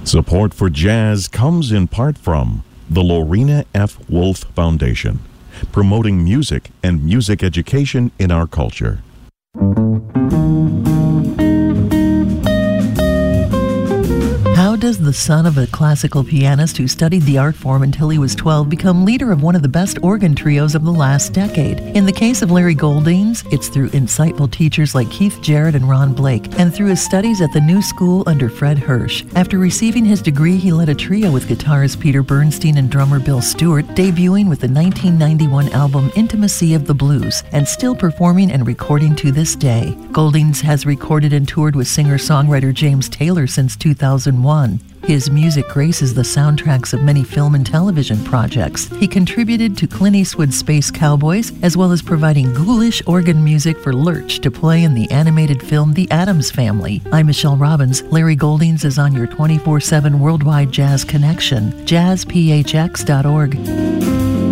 Support for jazz comes in part from the Lorena F. Wolf Foundation, promoting music and music education in our culture. How does the son of a classical pianist who studied the art form until he was 12 become leader of one of the best organ trios of the last decade? In the case of Larry Goldings, it's through insightful teachers like Keith Jarrett and Ron Blake, and through his studies at the New School under Fred Hirsch. After receiving his degree, he led a trio with guitarist Peter Bernstein and drummer Bill Stewart, debuting with the 1991 album Intimacy of the Blues, and still performing and recording to this day. Goldings has recorded and toured with singer-songwriter James Taylor since 2001. His music graces the soundtracks of many film and television projects. He contributed to Clint Eastwood's Space Cowboys, as well as providing ghoulish organ music for Lurch to play in the animated film The Addams Family. I'm Michelle Robbins. Larry Goldings is on your 24/7 worldwide jazz connection. jazzphx.org.